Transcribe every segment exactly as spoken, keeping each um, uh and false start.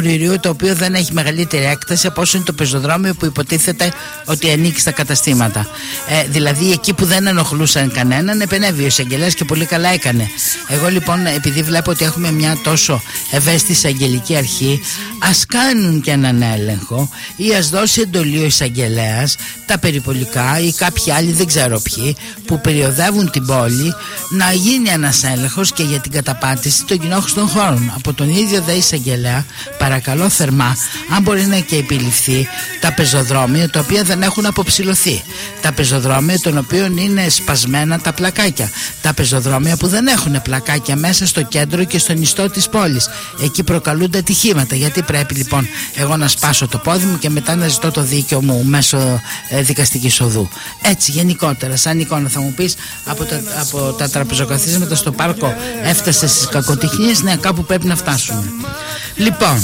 το οποίο δεν έχει μεγαλύτερη έκταση από όσο είναι το πεζοδρόμιο που υποτίθεται ότι ανήκει στα καταστήματα. Ε, δηλαδή εκεί που δεν ενοχλούσαν κανέναν επενέβη ο εισαγγελέας και πολύ καλά έκανε. Εγώ λοιπόν, επειδή βλέπω ότι έχουμε μια τόσο ευαίσθητη εισαγγελική αρχή, ας κάνουν και έναν έλεγχο ή ας δώσει εντολή ο εισαγγελέας τα περιπολικά ή κάποιοι άλλοι, δεν ξέρω ποιοι, που περιοδεύουν την πόλη, να γίνει ένας έλεγχος και για την καταπάτηση των κοινόχρηστων χώρων από τον ίδιο δε εισαγγελέα. Παρακαλώ θερμά, αν μπορεί να και επιληφθεί τα πεζοδρόμια τα οποία δεν έχουν αποψηλωθεί, τα πεζοδρόμια των οποίων είναι σπασμένα τα πλακάκια, τα πεζοδρόμια που δεν έχουν πλακάκια μέσα στο κέντρο και στο νηστό της πόλης. Εκεί προκαλούνται ατυχήματα. Γιατί πρέπει λοιπόν εγώ να σπάσω το πόδι μου και μετά να ζητώ το δίκαιο μου μέσω ε, δικαστικής οδού? Έτσι γενικότερα, σαν εικόνα θα μου πεις, από τα, από τα τραπεζοκαθίσματα στο πάρκο έφτασε στις κακοτεχνίες. Ναι, κάπου πρέπει να φτάσουμε. Λοιπόν,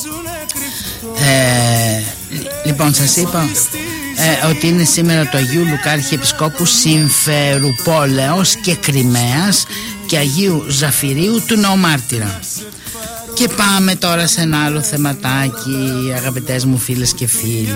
ε, λοιπόν σας είπα ε, ότι είναι σήμερα το Αγίου Λουκά Αρχιεπισκόπου Συμφερουπόλεως και Κριμαίας και Αγίου Ζαφυρίου του Νεομάρτυρα. Και πάμε τώρα σε ένα άλλο θεματάκι, αγαπητές μου φίλες και φίλοι.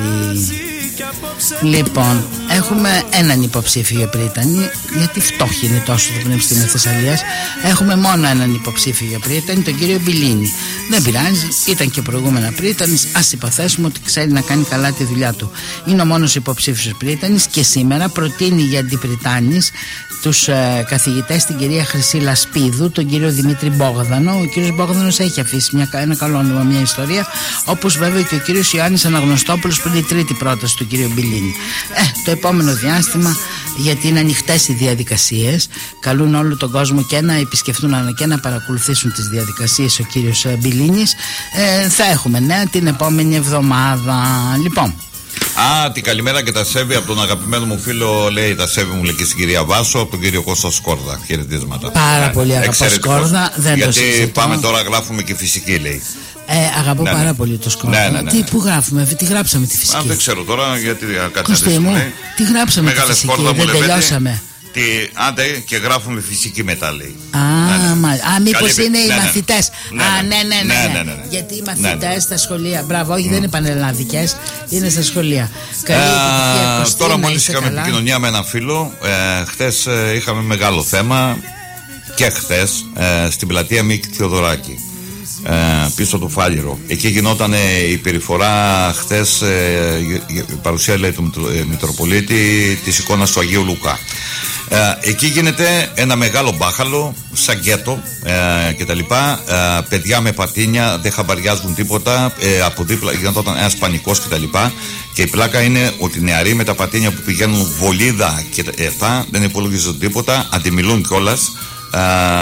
Λοιπόν, έχουμε έναν υποψήφιο για πρίτανη, γιατί φτώχη είναι τόσο το Πανεπιστήμιο Θεσσαλίας. Έχουμε μόνο έναν υποψήφιο για πρίτανη, τον κύριο Μπιλίνη. Δεν πειράζει, ήταν και προηγούμενα πρίτανης. Ας υποθέσουμε ότι ξέρει να κάνει καλά τη δουλειά του. Είναι ο μόνος υποψήφιος πρίτανης και σήμερα προτείνει για αντιπριτάνης τους ε, καθηγητές, την κυρία Χρυσή Λασπίδου, τον κύριο Δημήτρη Μπόγδανο. Ο κύριος Μπόγδανος έχει αφήσει μια, ένα καλό όνομα, μια ιστορία, όπως βέβαια και ο κύριος Ιωάννης Αναγνωστόπουλος, που είναι η τρίτη πρόταση του κύριου Μπιλίνη. Ε, το επόμενο διάστημα, γιατί είναι ανοιχτές οι διαδικασίες, καλούν όλο τον κόσμο και να επισκεφτούν και να παρακολουθήσουν τις διαδικασίες ο κύριος Μπιλίνης. Ε, θα έχουμε νέα την επόμενη εβδομάδα. Λοιπόν, Α, την καλημέρα και τα σέβη από τον αγαπημένο μου φίλο, λέει τα σέβη μου, λέει και στην κυρία Βάσο, από τον κύριο Κώστα Σκόρδα. Χαιρετίσματα. Πάρα πολύ αγαπώ Σκόρδα, δεν γιατί το συζητώ. Πάμε τώρα, γράφουμε και φυσική, λέει. Ε, αγαπώ ναι, πάρα ναι. πολύ το Σκόρδα. Ναι, ναι, ναι, ναι. Τι, πού γράφουμε, τι γράψαμε τη φυσική? Αν δεν ξέρω τώρα, γιατί Κωστή μου, τι γράψαμε τη Μεγάλη φυσική, Σκόρδα, δεν τελειώσαμε. Τι, άντε και γράφουμε φυσική μετά, λέει. Α, ναι, ναι. Μα, α μήπως είναι οι ναι, ναι. μαθητές. Ναι, α, ναι, ναι, ναι, ναι, ναι, ναι, ναι. Γιατί οι ναι, μαθητές ναι. στα σχολεία. Μπράβο, όχι, mm. δεν είναι πανελλαδικές, είναι στα σχολεία. Ε, τώρα μόλις είχαμε καλά. επικοινωνία με έναν φίλο. ε, Χθες ε, είχαμε μεγάλο θέμα. Και χθες ε, στην πλατεία Μίκη Θεοδωράκη, ε, πίσω του Φάληρο. Εκεί γινόταν η περιφορά χθες, ε, η παρουσία, λέει, του ε, Μητροπολίτη της εικόνας του Αγίου Λουκά. Ε, εκεί γίνεται ένα μεγάλο μπάχαλο, σαν γκέτο ε, και τα λοιπά. Ε, παιδιά με πατίνια δεν χαμπαριάζουν τίποτα. Ε, από δίπλα γινόταν ένας πανικός και τα λοιπά. Και η πλάκα είναι ότι οι νεαροί με τα πατίνια που πηγαίνουν βολίδα και αυτά δεν υπολογίζουν τίποτα, αντιμιλούν κιόλας. Ε,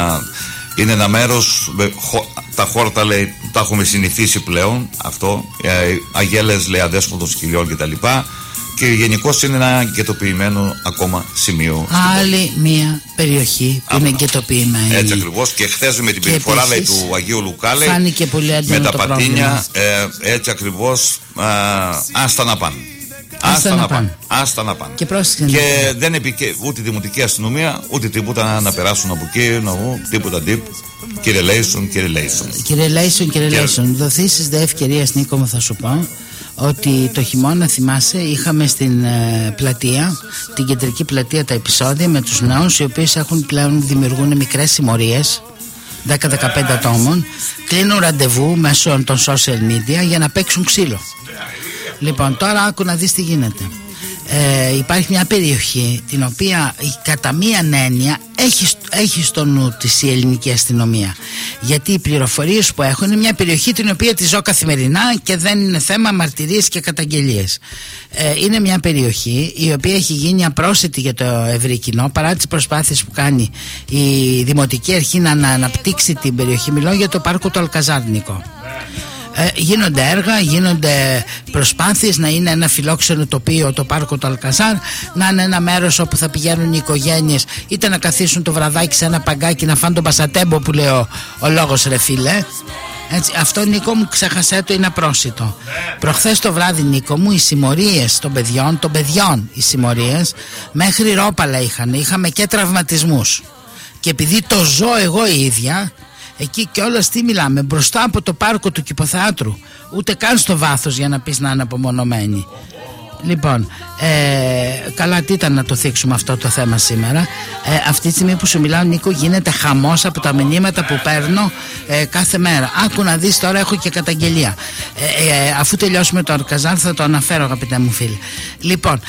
είναι ένα μέρος, τα χόρτα, λέει, τα έχουμε συνηθίσει πλέον αυτό. Ε, αγέλες, λέει, αδέσποτων σκυλιών και τα λοιπά. Και γενικώς είναι ένα γκετοποιημένο ακόμα σημείο. Άλλη μία περιοχή που Α, είναι γκετοποιημένη. Έτσι ακριβώς. Και χθες με την περιφορά, λέει, του Αγίου Λουκά, λέει, φάνηκε πολύ έντονο με τα το πατίνια, ε, έτσι ακριβώς, ε, άστα να πάνε. Άστα να πάνε. Άστα να πάνε. Και, και δεν επικε... ούτε η δημοτική αστυνομία ούτε τίποτα να περάσουν από εκεί, να βγουν τίποτα τύπ. Κύριε Λέισον, κύριε Λέισον. Κύριε Λέισον, κύριε Λέισον. Δοθήσεις δε ευκαιρίας, Νίκο μου, θα σου πω ότι το χειμώνα, θυμάσαι, είχαμε στην ε, πλατεία, την κεντρική πλατεία, τα επεισόδια με τους νέους, οι οποίοι έχουν πλέον, δημιουργούν μικρές συμμορίες δέκα με δεκαπέντε ατόμων, κλείνουν ραντεβού μέσω των social media για να παίξουν ξύλο. Λοιπόν, τώρα άκου να δεις τι γίνεται. Ε, υπάρχει μια περιοχή την οποία κατά μίαν έννοια έχει, έχει στο νου της η ελληνική αστυνομία, γιατί οι πληροφορίες που έχω είναι μια περιοχή την οποία τη ζω καθημερινά και δεν είναι θέμα μαρτυρίες και καταγγελίες. Ε, είναι μια περιοχή η οποία έχει γίνει απρόσιτη για το ευρύ κοινό παρά τις προσπάθειες που κάνει η Δημοτική Αρχή να, να αναπτύξει την περιοχή. Μιλώ για το πάρκο του Αλκαζάρνικο. Ε, γίνονται έργα, γίνονται προσπάθειες να είναι ένα φιλόξενο τοπίο το πάρκο του Αλκαζάρ, να είναι ένα μέρος όπου θα πηγαίνουν οι οικογένειες είτε να καθίσουν το βραδάκι σε ένα παγκάκι να φάνε τον πασατέμπο που λέει ο, ο λόγος, ρε φίλε. Έτσι, αυτό, Νίκο μου, ξέχασέ το, είναι απρόσιτο. Προχθές το βράδυ, Νίκο μου, οι συμμορίες των παιδιών, των παιδιών οι συμμορίες μέχρι ρόπαλα είχαν, είχαμε και τραυματισμούς. Και επειδή το ζω εγώ η ίδια, Εκεί κιόλας τι μιλάμε, μπροστά από το πάρκο του Κηποθεάτρου, ούτε καν στο βάθος για να πεις να είναι απομονωμένη. Λοιπόν, ε, καλά, τι ήταν να το θίξουμε αυτό το θέμα σήμερα. ε, Αυτή τη στιγμή που σου μιλάω, Νίκο, γίνεται χαμός από τα μηνύματα που παίρνω ε, κάθε μέρα. Άκου να δεις, τώρα έχω και καταγγελία. ε, ε, Αφού τελειώσουμε το Αλκαζάρ θα το αναφέρω, αγαπητέ μου φίλε. Λοιπόν,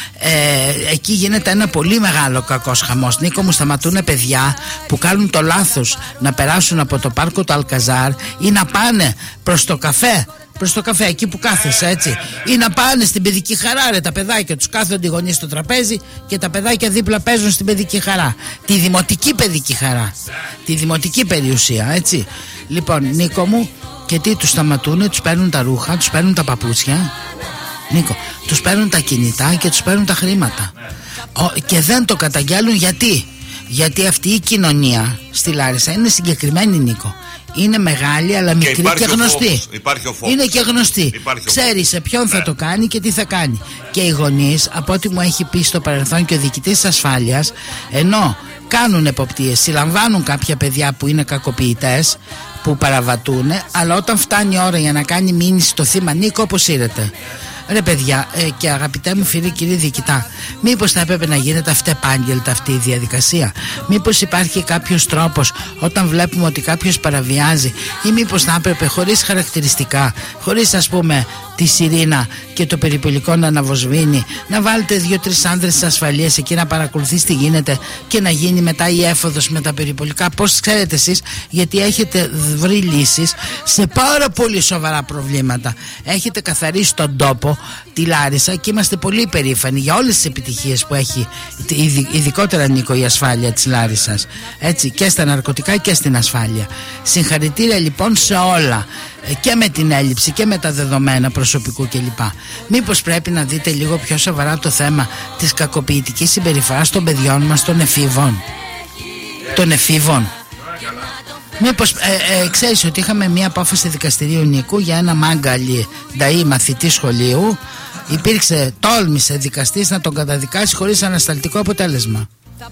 ε, εκεί γίνεται ένα πολύ μεγάλο κακός χαμός. Νίκο μου, σταματούν παιδιά που κάνουν το λάθος να περάσουν από το πάρκο του Αλκαζάρ ή να πάνε προς το καφέ, προς το καφέ, εκεί που κάθεσαι, έτσι, ή να πάνε στην παιδική χαρά, ρε, τα παιδάκια τους κάθονται οι γονείς στο τραπέζι και τα παιδάκια δίπλα παίζουν στην παιδική χαρά, τη δημοτική παιδική χαρά, τη δημοτική περιουσία, έτσι. Λοιπόν, Νίκο μου, και τι τους σταματούνε, τους παίρνουν τα ρούχα, τους παίρνουν τα παπούτσια, Νίκο, τους παίρνουν τα κινητά και τους παίρνουν τα χρήματα. Ο, και δεν το καταγγέλουν. Γιατί? Γιατί αυτή η κοινωνία στη Λάρισα είναι συγκεκριμένη, Νίκο. Είναι μεγάλη αλλά μικρή και, και γνωστή. Είναι και γνωστή. Ξέρει σε ποιον θα το κάνει και τι θα κάνει. Και οι γονείς, από ό,τι μου έχει πει στο παρελθόν και ο διοικητής της ασφάλειας, ενώ κάνουν εποπτείες, συλλαμβάνουν κάποια παιδιά που είναι κακοποιητές, που παραβατούν, αλλά όταν φτάνει η ώρα για να κάνει μήνυση το θύμα, Νίκο, όπως ήρετε. Ρε παιδιά, ε, και αγαπητέ μου φίλοι, κύριε διοικητά, μήπως θα έπρεπε να γίνεται αυτεπάγγελτα αυτή η διαδικασία? Μήπως υπάρχει κάποιος τρόπος όταν βλέπουμε ότι κάποιος παραβιάζει, ή μήπως θα έπρεπε χωρίς χαρακτηριστικά, χωρίς ας πούμε τη σιρήνα και το περιπολικό να αναβοσβήνει, να βάλετε δύο-τρεις άνδρες της ασφαλείας εκεί να παρακολουθείς τι γίνεται και να γίνει μετά η έφοδος με τα περιπολικά? Πώς ξέρετε εσείς? Γιατί έχετε βρει λύσεις σε πάρα πολύ σοβαρά προβλήματα. Έχετε καθαρίσει τον τόπο, τη Λάρισα, και είμαστε πολύ υπερήφανοι για όλες τις επιτυχίες που έχει, ειδικότερα, Νίκο, η ασφάλεια της Λάρισσας, έτσι, και στα ναρκωτικά και στην ασφάλεια. Συγχαρητήρια λοιπόν σε όλα, και με την έλλειψη και με τα δεδομένα προσωπικού κλπ. Μήπως πρέπει να δείτε λίγο πιο σοβαρά το θέμα της κακοποιητικής συμπεριφοράς των παιδιών μας, των εφήβων των εφήβων Μήπως ε, ε, ξέρεις ότι είχαμε μία απόφαση δικαστηρίου, Νίκου, για ένα μάγκαλι νταΐ μαθητή σχολείου. Υπήρξε, τόλμησε δικαστής να τον καταδικάσει χωρίς ανασταλτικό αποτέλεσμα.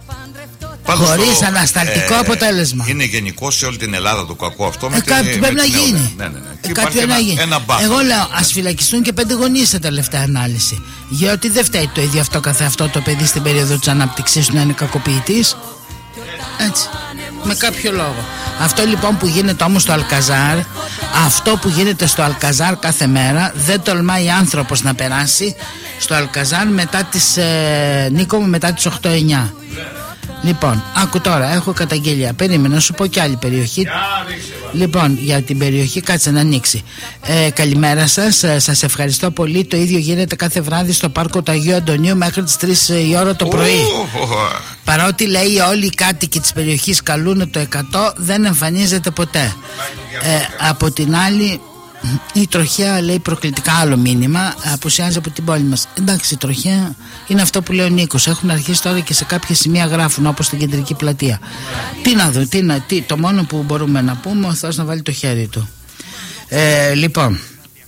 Χωρίς ανασταλτικό ε, αποτέλεσμα. Είναι γενικό σε όλη την Ελλάδα το κακό αυτό. Ε, κάτι πρέπει να γίνει. Ναι, ναι, ναι. Ε, κάτι πρέπει να γίνει. Ένα Εγώ λέω, ας φυλακιστούν και πέντε γονείς σε τελευταία ανάλυση. Γιατί δεν φταίει το ίδιο αυτό καθε αυτό το παιδί στην περίοδο της ανάπτυξής του να είναι κακοποιητής. Έτσι. Με κάποιο λόγο. Αυτό λοιπόν που γίνεται όμως στο Αλκαζάρ, αυτό που γίνεται στο Αλκαζάρ κάθε μέρα, δεν τολμάει άνθρωπος να περάσει στο Αλκαζάρ μετά τις ε, Νίκο μου, μετά τις οκτώ εννιά. Λοιπόν, άκου τώρα, έχω καταγγελία. Περίμενα να σου πω και άλλη περιοχή. Λοιπόν, για την περιοχή, κάτσε να ανοίξει. ε, Καλημέρα σας, ε, σας ευχαριστώ πολύ. Το ίδιο γίνεται κάθε βράδυ στο πάρκο του Αγίου Αντωνίου μέχρι τις τρεις η ώρα το πρωί. Παρότι λέει όλοι οι κάτοικοι της περιοχής καλούν το εκατό, δεν εμφανίζεται ποτέ. ε, Από την άλλη, η τροχέα λέει προκλητικά άλλο μήνυμα, απουσιάζει από την πόλη μας. Εντάξει, η τροχέα είναι αυτό που λέει ο Νίκος. Έχουν αρχίσει τώρα και σε κάποια σημεία γράφουν, όπως στην κεντρική πλατεία. Τι να δω, τι να, τι, το μόνο που μπορούμε να πούμε, ο Θεός να βάλει το χέρι του. ε, Λοιπόν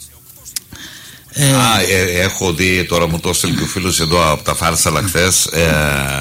ε, Α, ε, έχω δει, τώρα μου το έστειλε και ο φίλος εδώ από τα Φάρσαλα χθες, ε,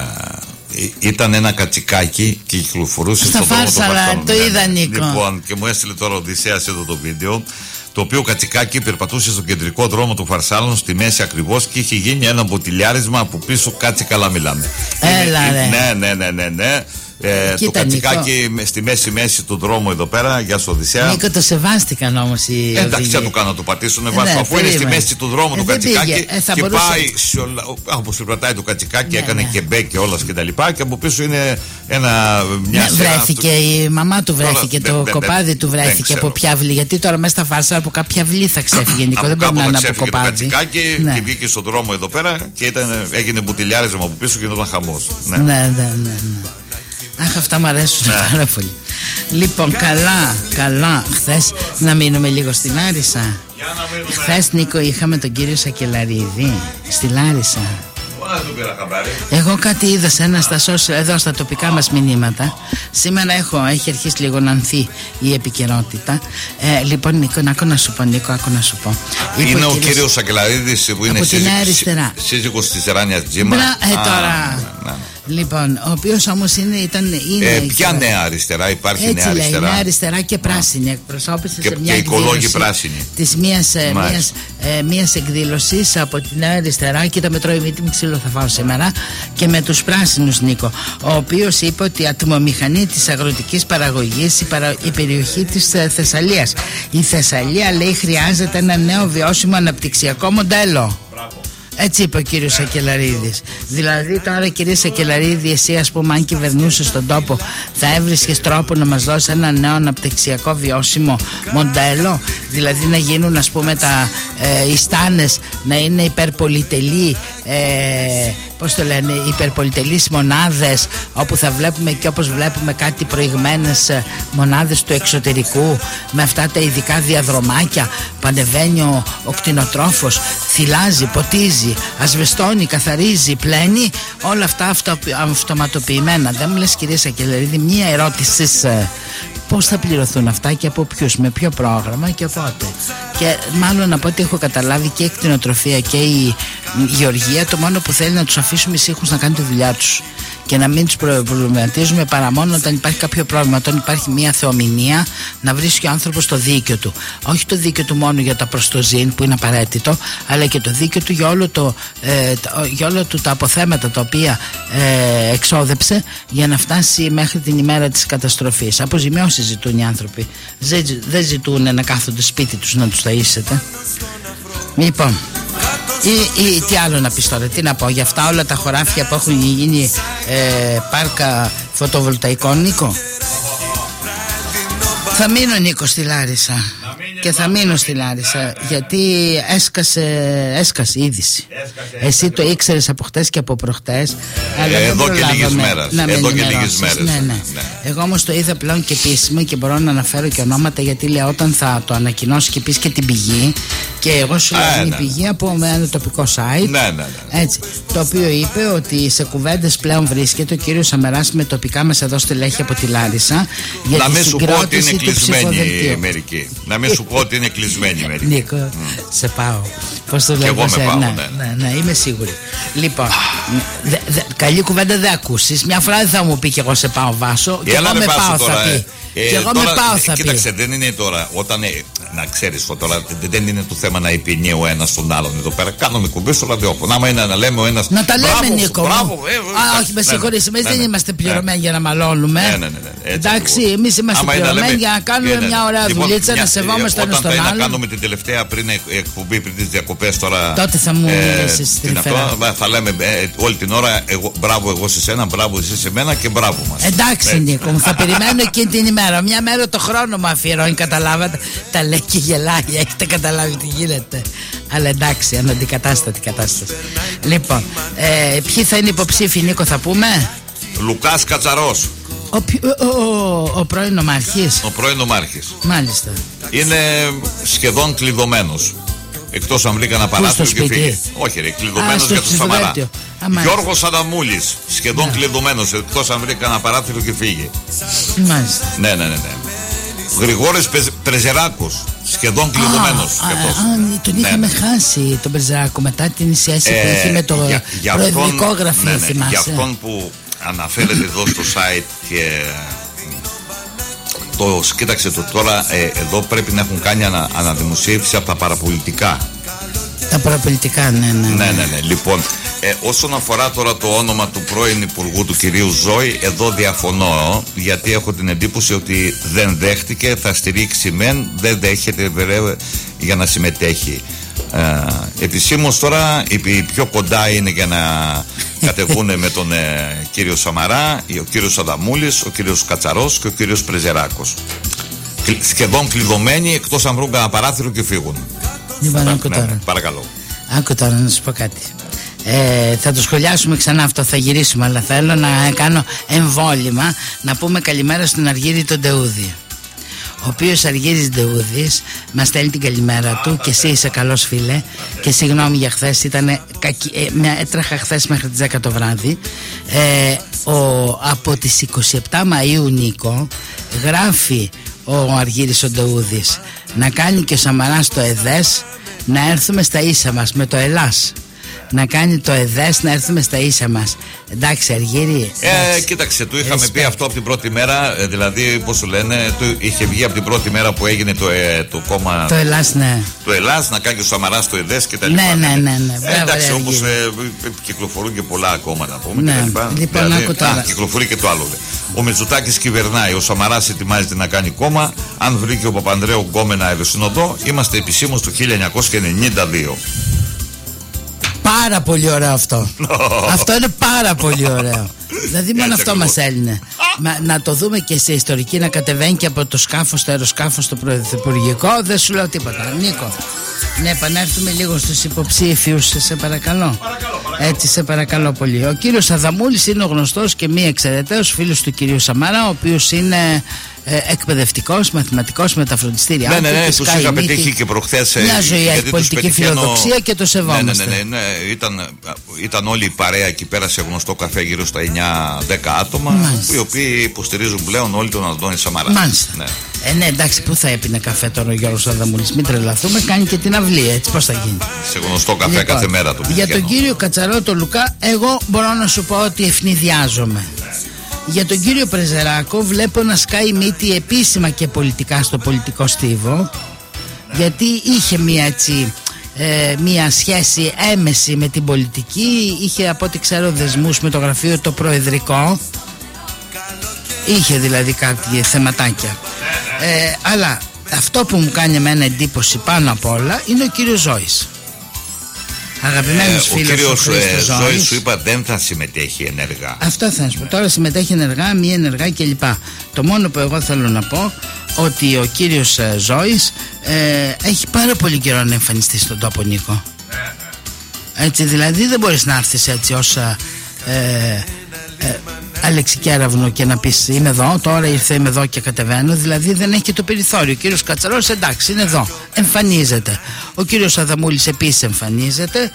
ήταν ένα κατσικάκι και κυκλοφορούσε στον δρόμο του Φάρσαλα. Το είδα, Νίκο. Λοιπόν, και μου έστειλε τώρα ο Οδυσσέας εδώ το βίντεο, το οποίο κατσικάκι περπατούσε στον κεντρικό δρόμο του Φαρσάλων, στη μέση ακριβώς, και είχε γίνει ένα μποτιλιάρισμα από πίσω. Κάτσε καλά μιλάμε. Έλα, είναι, ναι, ναι, ναι, ναι, ναι. Ε, Κοίτα, το κατσικάκι Νίκο, στη μέση μέση του δρόμου εδώ πέρα. Γεια σου, Οδυσσέα. Νίκο, το σεβάστηκαν όμως οι. Ε, εντάξει, δεν το κάνω να το πατήσουν. Ναι, αφού είναι στη μέση του δρόμου ε, το κατσικάκι ε, και μπορούσε... πάει όπως περπατάει το κατσικάκι, ναι, έκανε ναι. και μπέ και όλα και τα λοιπά. Και από πίσω είναι ένα. Μια ναι, βρέθηκε αυτό... η μαμά του, βρέθηκε τώρα, το δε, κοπάδι δε, του, βρέθηκε από ποια αυλή. Γιατί τώρα μέσα στα Φάρσα από κάποια αυλή θα ξέφυγε, Νίκο. Δεν μπορεί να είναι από κοπάδι. Το κατσικάκι και βγήκε στον δρόμο εδώ πέρα και έγινε μπουτιλιάρισμα από πίσω και γινόταν χαμός. Ναι, ναι, ναι. Αχ, αυτά μου αρέσουν ναι. πάρα πολύ. Λοιπόν, καλά, καλά. Χθες να μείνουμε λίγο στη Λάρισα. Χθες, Νίκο, είχαμε τον κύριο Σακελαρίδη στη Λάρισα. Εγώ κάτι είδα σε ένα στα social, εδώ στα τοπικά μας μηνύματα. Σήμερα έχω, έχει αρχίσει λίγο να ανθεί η επικαιρότητα. ε, Λοιπόν, Νίκο, άκου να σου πω, Νίκο, άκου να σου πω. Είναι ο κύριος, κύριος Σακελαρίδης που είναι σύζυγος, σύζυγος της Ράνιας Τζίμα. Ε, τώρα. Να, να. Λοιπόν, ο οποίος όμως είναι, ήταν. Είναι ε, ποια νέα αριστερά, υπάρχει έτσι νέα λέει, αριστερά. Νέα αριστερά και πράσινη. Εκπροσώπησε και, σε μια και οικολόγοι εκδήλωση πράσινη. της μίας, μίας, ε, μίας εκδήλωσης από τη Νέα Αριστερά. Και τα μετρώει μύτη, ξύλο θα φάω σήμερα. Και με τους πράσινους, Νίκο. Ο οποίος είπε ότι η ατμομηχανή της αγροτικής παραγωγής, η, παρα, η περιοχή της ε, Θεσσαλίας. Η Θεσσαλία, λέει, χρειάζεται ένα νέο βιώσιμο αναπτυξιακό μοντέλο. Έτσι είπε ο κύριος Σακελαρίδης. Δηλαδή τώρα, κύριε Σακελαρίδη, εσύ, ας πούμε, αν κυβερνούσες τον τόπο, θα έβρισκες τρόπο να μας δώσει ένα νέο αναπτυξιακό βιώσιμο μοντέλο? Δηλαδή να γίνουν, ας πούμε, τα ε, οι στάνες να είναι υπερπολιτελή, ε, πώς το λένε, υπερπολιτελείς μονάδες, όπου θα βλέπουμε και όπως βλέπουμε κάτι προηγμένες μονάδες του εξωτερικού, με αυτά τα ειδικά διαδρομάκια που ανεβαίνει ο, ο κτηνοτρόφος, θυλάζει, ποτίζει, ασβεστώνει, καθαρίζει, πλένει, όλα αυτά αυτο, αυτοματοποιημένα. Δεν μου λες, κυρία Σακελαρίδη, μία ερώτηση, πώς θα πληρωθούν αυτά και από ποιους, με ποιο πρόγραμμα και πότε? Και μάλλον από ό,τι έχω καταλάβει και η κτηνοτροφία και η γεωργία, το μόνο που θέλει να τους αφήσουμε ησύχους να κάνουν τη δουλειά τους και να μην τους προβληματίζουμε παρά μόνο όταν υπάρχει κάποιο πρόβλημα, όταν υπάρχει μια θεομηνία, να βρίσκει ο άνθρωπος το δίκαιο του. Όχι το δίκαιο του μόνο για τα προστοζήν που είναι απαραίτητο, αλλά και το δίκαιο του για όλο, το, ε, για όλο του τα αποθέματα τα οποία ε, εξόδεψε για να φτάσει μέχρι την ημέρα της καταστροφής. Αποζημιώσεις ζητούν οι άνθρωποι. Δεν ζητούν να κάθονται σπίτι τους να τους ταΐσετε. Λοιπόν, Ή, ή τι άλλο να πεις τώρα, τι να πω για αυτά όλα τα χωράφια που έχουν γίνει ε, πάρκα φωτοβολταϊκών, Νίκο? Θα μείνω, Νίκο, στη Λάρισα και θα μείνω στη Λάρισα γιατί έσκασε, έσκασε είδηση. Έσκασε, Εσύ το ήξερες από χτες και από προχτές, αλλά ε, εδώ και λίγες μέρες. Εδώ και λίγες μέρες. Ναι, ναι. Ναι. Εγώ όμως το είδα πλέον και επίσημα και μπορώ να αναφέρω και ονόματα, γιατί λέω όταν θα το ανακοινώσει και πεις και την πηγή. Και εγώ σου λέω την πηγή από ένα τοπικό site, ναι, ναι, ναι. Έτσι, το οποίο είπε ότι σε κουβέντες πλέον βρίσκεται ο κύριος Σαμαράς με τοπικά μας εδώ στελέχη από τη Λάρισα. Για να τη μην σου πω ότι είναι κλεισμένη μερική. Να μην σου πω ότι είναι κλεισμένη μερική. Νίκο, mm. σε πάω. Πώς το λέω, εγώ με πάω, ναι, ναι. Ναι, ναι, είμαι σίγουρη. Λοιπόν, δε, δε, καλή κουβέντα δεν ακούσεις. Μια φορά δεν θα μου πει και εγώ σε πάω, Βάσο. Και εγώ με πάω τώρα, θα πει. Ε, και εγώ τώρα, με πάω θα κοίταξε, πει. δεν είναι τώρα, όταν, ε, να ξέρεις τώρα, δεν είναι το θέμα να υπηνεί ο ένας τον άλλον εδώ πέρα. Κάνουμε κουμπί στο ραδιόφωνο. Άμα είναι να λέμε ο ένας. Να τα λέμε, μπράβο, Νίκο. Μπράβο, ε, Α, όχι, με συγχωρείς, εμείς δεν είμαστε πληρωμένοι για να μαλώνουμε. Ναι, ναι, ναι, ναι, εντάξει, εμείς είμαστε πληρωμένοι για να κάνουμε μια ωραία δουλίτσα, να σεβόμαστε ένα στον άλλον. Όταν θα κάνουμε την τελευταία πριν εκπομπή, πριν τις διακοπές τώρα. Τότε θα μου μιλήσεις την αυτό. Θα λέμε όλη την ώρα μπράβο εγώ σε σένα, μπράβο εσύ σε μένα και μπράβο μας. Εντάξει, Νίκο, θα περιμένω εκείνη την ημέρα. Μια μέρα το χρόνο μου αφιερώνει, καταλάβατε. Τα λέει και γελάει, έχετε καταλάβει τι γίνεται. Αλλά εντάξει, αναντικατάστατη κατάσταση. Λοιπόν, ε, ποιοι θα είναι υποψήφοι, Νίκο, θα πούμε? Λουκάς Κατσαρός. Ο, ο, ο, ο πρώην νομάρχης. Ο πρώην νομάρχης. Μάλιστα. Είναι σχεδόν κλειδωμένος. Εκτός αν βρει κανένα παράθυρο και φύγει. Όχι, ρε, κλειδωμένος για το Σαμαρά. Γιώργος Αδαμούλης, σχεδόν ναι. κλειδωμένος. Εκτός αν βρει κανένα παράθυρο και φύγει. Μάλιστα. Ναι, ναι, ναι, ναι. Γρηγόρης Πρεζεράκος, σχεδόν κλειδωμένος. Α, α, τον είχαμε ναι. χάσει τον Πρεζεράκο μετά την σχέση ε, που είχε με το για, για προεδρικό αυτόν, γραφείο, ναι, ναι, θυμάσαι. Για αυτόν που αναφέρεται εδώ στο site και το κοίταξε το τώρα, ε, εδώ πρέπει να έχουν κάνει ανα, αναδημοσίευση από τα παραπολιτικά. Τα παραπολιτικά, ναι, ναι. Ναι, ναι, ναι. Λοιπόν, ε, όσον αφορά τώρα το όνομα του πρώην Υπουργού του κυρίου Ζόη, εδώ διαφωνώ, γιατί έχω την εντύπωση ότι δεν δέχτηκε, θα στηρίξει μεν, δεν δέχεται βέβαια για να συμμετέχει. Ε, επισήμως τώρα οι πιο κοντά είναι για να κατεβούν με τον ε, κύριο Σαμαρά, ο κύριος Αδαμούλης, ο κύριος Κατσαρός και ο κύριος Πρεζεράκος. Σχεδόν κλειδωμένοι, εκτός αν βρουν κανένα παράθυρο και φύγουν. Λοιπόν, άκου τώρα. Ναι, παρακαλώ. Άκου τώρα να σου πω κάτι. Ε, θα το σχολιάσουμε ξανά αυτό, θα γυρίσουμε, αλλά θέλω να κάνω εμβόλυμα να πούμε καλημέρα στον Αργύρη τον Ντεούδη, ο οποίος Αργύρης Ντεούδης μας στέλνει την καλημέρα του. Και εσύ είσαι καλός, φίλε, και συγγνώμη για χθες, ήταν κακή, ε, μια, έτρεχα χθες μέχρι τις δέκα το βράδυ. ε, ο, από τις είκοσι επτά Μαΐου, Νίκο, γράφει ο Αργύρης ο Ντεούδης να κάνει και ο Σαμαράς το ΕΔΕΣ, να έρθουμε στα ίσα μας με το Ελλάς. να κάνει το ΕΔΕΣ, να έρθουμε στα ίσα μας. Εντάξει, Αργύρι. Ε, κοίταξε, του είχαμε Respect. πει αυτό από την πρώτη μέρα. Ε, δηλαδή, πώς σου λένε, του είχε βγει από την πρώτη μέρα που έγινε το, ε, το κόμμα. Το Ελλάς, ναι. Το Ελλάς, να κάνει ο Σαμαράς το ΕΔΕΣ και τα λοιπά. Ναι, ναι, ναι. ναι. Ε, εντάξει, όπως ε, κυκλοφορούν και πολλά ακόμα να πούμε. Ναι. Και τα λοιπά. Λοιπόν, δηλαδή, α, κυκλοφορεί και το άλλο. Δε. Ο Μητσοτάκης κυβερνάει, ο Σαμαράς ετοιμάζεται να κάνει κόμμα. Αν βρήκε ο Παπανδρέου γκόμενα αεροσυνοδό, είμαστε επισήμως του χίλια εννιακόσια ενενήντα δύο. Πάρα πολύ ωραίο αυτό. Αυτό είναι πάρα πολύ ωραίο. Δηλαδή μόνο αυτό μας έλυνε. Μα, να το δούμε και σε ιστορική, να κατεβαίνει και από το σκάφος στο αεροσκάφος στο πρωθυπουργικό. Δεν σου λέω τίποτα. Νίκο, να επανέλθουμε λίγο στους υποψήφιους, σε παρακαλώ. Έτσι, σε παρακαλώ πολύ. Ο κύριος Αδαμούλης είναι ο γνωστός και μη εξαιρεταίος φίλος του κυρίου Σαμάρα, ο οποίος είναι ε, εκπαιδευτικός, μαθηματικός, μεταφροντιστήρια. Ναι, ναι, ναι, τους είχα πετύχει και προχθές. Μια ζωή έχει πολιτική πετυχαίνω... φιλοδοξία και το σεβόμαστε. Ναι, ναι, ναι, ναι, ναι. Ήταν, ήταν όλη η παρέα εκεί πέρα σε γνωστό καφέ, γύρω στα εννιά δέκα άτομα, Μάλιστα. οι οποίοι υποστηρίζουν πλέον όλοι τον Αντώνη Σαμαρά. Μάλιστα. Ναι. Ε, ναι, εντάξει, πού θα έπινε καφέ τώρα ο Γιώργος Αδαμούλης, μην τρελαθούμε, κάνει και την αυλή, έτσι πώς θα γίνει. Σε γνωστό καφέ λοιπόν, κάθε μέρα το Για τον κύριο Κατσαρότο Λουκά, εγώ μπορώ να σου πω ότι ευνηδιάζομαι. Για τον κύριο Πρεζεράκο βλέπω να σκάει μύτη επίσημα και πολιτικά στο πολιτικό στίβο, γιατί είχε μία έτσι ε, μία σχέση έμεση με την πολιτική, είχε από ό,τι ξέρω δεσμούς με το γραφείο το προεδρικό, είχε δηλαδή κάτι θεματάκια, ε, αλλά αυτό που μου κάνει εμένα εντύπωση πάνω απ' όλα είναι ο κύριος Ζώης. Αγαπημένος ε, φίλος ο κύριος ε, Ζώης, σου είπα, δεν θα συμμετέχει ενεργά. Αυτό θα σου πω. Τώρα συμμετέχει ενεργά, μη ενεργά κλπ. Το μόνο που εγώ θέλω να πω, ότι ο κύριος ε, Ζώης ε, έχει πάρα πολύ καιρό να εμφανιστεί στον τόπο, Νίκο. Έτσι, δηλαδή δεν μπορείς να έρθεις έτσι ως ε, ε, Αλεξικέραυνο και να πεις είμαι εδώ, τώρα ήρθε, είμαι εδώ και κατεβαίνω. Δηλαδή δεν έχει και το περιθώριο. Ο κύριος Κατσαρός, εντάξει, είναι εδώ, εμφανίζεται. Ο κύριος Αδαμούλης επίσης εμφανίζεται.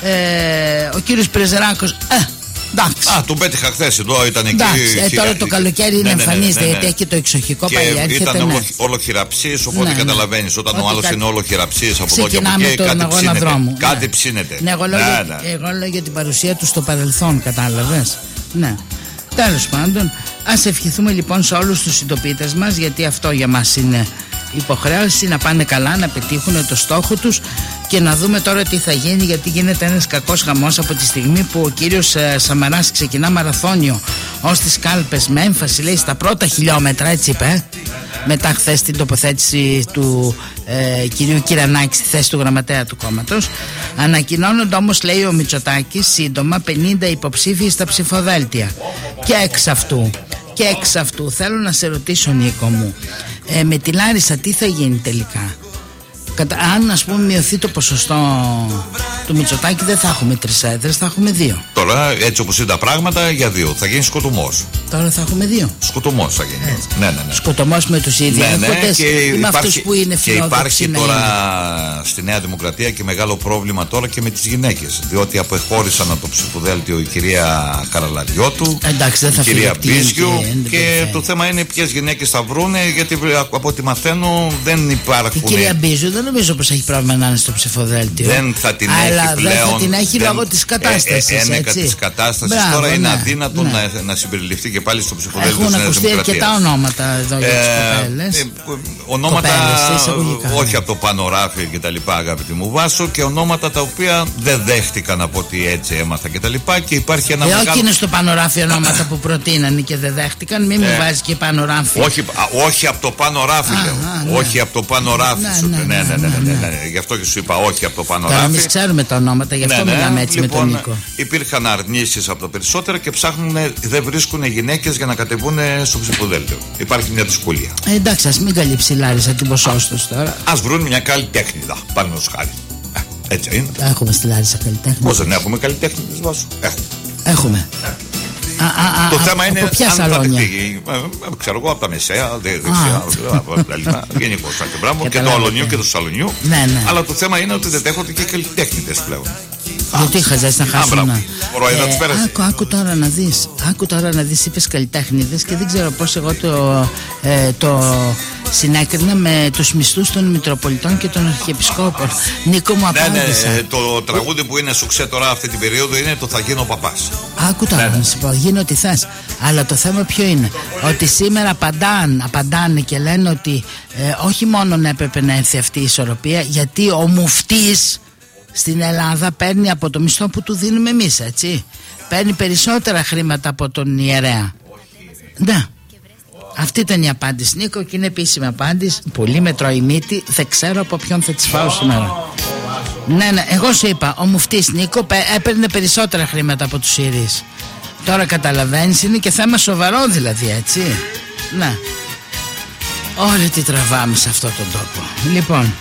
ε, Ο κύριος Πρεζεράκος, ε, εντάξει. Α, τον πέτυχα χθες εδώ, ήταν εκεί. Εντάξει, ε, τώρα το καλοκαίρι είναι, ναι, εμφανίζεται, ναι, ναι, ναι, γιατί έχει και το εξοχικό και πάλι έρχεται, ήταν ναι. όλο χειραψής, οπότε ναι, καταλαβαίνεις, όταν ο άλλος κα... είναι όλο χειραψής από εδώ και από εκεί, κάτι ψήνεται. Δρόμου, κάτι ναι. ψήνεται. Ναι, εγώ λέω, ναι, για, ναι. εγώ λέω για την παρουσία του στο παρελθόν, κατάλαβες. Ναι. Τέλος πάντων, ας ευχηθούμε λοιπόν σε όλους τους συντοπίτες μας, γιατί αυτό για μας είναι υποχρέωση, να πάνε καλά, να πετύχουν το στόχο τους και να δούμε τώρα τι θα γίνει, γιατί γίνεται ένας κακός χαμός από τη στιγμή που ο κύριος ε, Σαμαράς ξεκινά μαραθώνιο ως τις κάλπες με έμφαση, λέει, στα πρώτα χιλιόμετρα, έτσι είπε, μετά χθες την τοποθέτηση του ε, κυρίου Κυρανάκη στη θέση του γραμματέα του κόμματος. Ανακοινώνονται όμως, λέει ο Μητσοτάκης, σύντομα πενήντα υποψήφιοι στα ψηφοδέλτια. Και εξ αυτού, και εξ αυτού θέλω να σε ρωτήσω, Νίκο μου, ε, με τη Λάρισα τι θα γίνει τελικά? Κατα... Αν ας πούμε μειωθεί το ποσοστό του Μητσοτάκη, δεν θα έχουμε τρεις έδρες, θα έχουμε δύο. Τώρα έτσι όπως είναι τα πράγματα, για δύο θα γίνει σκοτωμός. Τώρα θα έχουμε δύο. Σκοτωμός θα γίνει. Ναι, ναι, ναι. Σκοτωμός με τους ιδιαίτερους, ναι, ναι, και με αυτούς που είναι φιλόδοξοι. Και υπάρχει τώρα στη Νέα Δημοκρατία και μεγάλο πρόβλημα τώρα και με τις γυναίκες. Διότι απεχώρησαν από το ψηφοδέλτιο η κυρία Καραλαριώτου, εντάξει, δεν η κυρία Μπίζιου. Και, και το θέμα είναι ποιες γυναίκες θα βρούνε, γιατί από ό,τι μαθαίνω δεν υπάρχουν. Η κυρία Μπίζιου δεν νομίζω πως έχει πρόβλημα να είναι στο ψηφοδέλτιο. Δεν θα την αλλά έχει πλέον. Δεν θα την έχει δεν, λόγω της κατάστασης. Ε, ε, ένεκα της κατάστασης. Μπράβο, τώρα ναι, είναι αδύνατο ναι. να, να συμπεριληφθεί και πάλι στο ψηφοδέλτιο της Νέας Δημοκρατίας. Έχουν ακουστεί αρκετά ονόματα εδώ για τις κοπέλες. Ε, ονόματα κοπέλες, όχι από το Πανοράφι και τα λοιπά, αγαπητοί μου Βάσο, και ονόματα τα οποία δεν δέχτηκαν από ότι έτσι έμαθα και τα λοιπά. Και υπάρχει ένα ε, μεγάλο. Όχι είναι στο Πανοράφι ονόματα που προτείνανε και δεν δέχτηκαν. Μην μου βάζει και Πανοράφι. Όχι από το Πανοράφι, λέω. Όχι από το Πανοράφι. Ναι, ναι, ναι. Γι' αυτό και σου είπα όχι από το Πανοράφι. Τώρα εμείς ξέρουμε τα ονόματα, γι' αυτό ναι, μιλάμε έτσι λοιπόν, με τον Νίκο. Υπήρχαν αρνήσεις από τα περισσότερα και ψάχνουν, δεν βρίσκουν γυναίκες για να κατεβούν στο ψηφοδέλτιο. Υπάρχει μια δυσκολία. Ε, εντάξει, ας μην καλύψει η Λάρισα την ποσόστοση τώρα. Ας βρουν μια καλλιτέχνηδα, πάνω ως χάρη. Έτσι είναι. Έχουμε στη Λάρισα καλλιτέχνηδα. Πώς δεν έχουμε καλλιτέχνηδες, Βάσου? Έχουμε. Έχουμε. Α, α, α, το α, θέμα είναι ποια αν σαλόνια? θα δεχτεί, ξέρω εγώ, από τα μεσαία, δεξιά, γενικώς και το Αλονιού και του Σαλονιού. Ναι, ναι. Αλλά το θέμα είναι ότι δεν δέχονται και καλλιτέχνηδες πλέον. Γιατί χαζές να χάσουν. ε, άκου, άκου τώρα να δεις. Άκου τώρα να δεις, είπες καλλιτέχνηδες και δεν ξέρω πώς εγώ το, ε, το συνέκρινα με τους μισθούς των Μητροπολιτών και των Αρχιεπισκόπων. Νίκο μου, απάντησα. Ναι, ναι, το τραγούδι που είναι σουξέ τώρα αυτή την περίοδο είναι το «Θα γίνω παπάς». Άκου τώρα, ναι, να σου πω, γίνω ό,τι θες. Αλλά το θέμα ποιο είναι? Ότι σήμερα απαντάν, απαντάνε και λένε ότι ε, όχι μόνο να έπρεπε να έρθει αυτή η ισορροπία, γιατί ο μουφτής στην Ελλάδα παίρνει από το μισθό που του δίνουμε εμείς, έτσι. Παίρνει περισσότερα χρήματα από τον ιερέα. Ναι. Αυτή ήταν η απάντηση, Νίκο, και είναι επίσημη απάντηση. Πολύ με τρώει μύτη, δεν ξέρω από ποιον θα τις φάω σήμερα. Ναι, ναι, εγώ σου είπα, ο μουφτής, Νίκο, έπαιρνε περισσότερα χρήματα από τους ιερείς. Τώρα καταλαβαίνεις, είναι και θέμα σοβαρό δηλαδή, έτσι. Ναι. Όλοι τι τραβάμε σε αυτόν τον τόπο. Λοιπόν,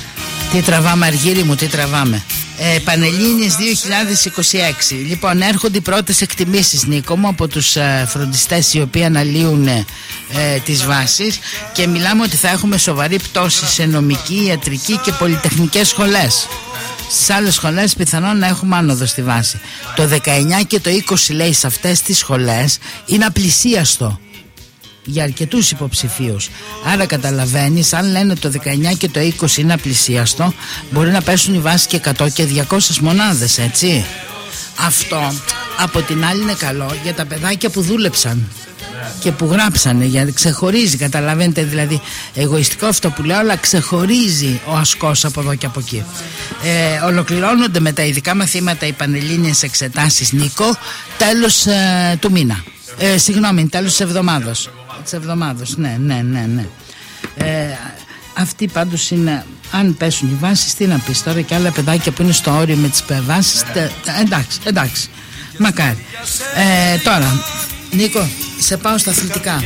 τι τραβάμε, Αργύρι μου, τι τραβάμε. Ε, Πανελλήνιες δύο χιλιάδες είκοσι έξι. Λοιπόν, έρχονται οι πρώτες εκτιμήσεις, Νίκο μου, από τους ε, φροντιστές οι οποίοι αναλύουν ε, τις βάσεις, και μιλάμε ότι θα έχουμε σοβαρή πτώση σε νομική, ιατρική και πολυτεχνικές σχολές. Στις άλλες σχολές πιθανόν να έχουμε άνοδο στη βάση. Το δεκαεννιά και το είκοσι, λέει, σε αυτές τις σχολές είναι απλησίαστο για αρκετούς υποψηφίους. Άρα καταλαβαίνεις, αν λένε το δεκαεννιά και το είκοσι είναι απλησίαστο, μπορεί να πέσουν οι βάσεις και εκατό και διακόσιες μονάδες, έτσι. Αυτό από την άλλη είναι καλό για τα παιδάκια που δούλεψαν και που γράψανε, γιατί ξεχωρίζει, καταλαβαίνετε, δηλαδή εγωιστικό αυτό που λέω, αλλά ξεχωρίζει ο ασκός από εδώ και από εκεί. Ε, ολοκληρώνονται με τα ειδικά μαθήματα οι πανελλήνιες εξετάσεις, Νίκο, τέλος ε, του μήνα. Ε, συγγνώμη, τέλος της εβδομάδος. Της εβδομάδος, ναι, ναι, ναι, ναι. Ε, αυτή πάντως είναι, αν πέσουν οι βάσεις, τι να πεις τώρα, και άλλα παιδάκια που είναι στο όριο με τις βάσεις, τε, εντάξει, εντάξει, μακάρι. Ε, τώρα, Νίκο, σε πάω στα αθλητικά.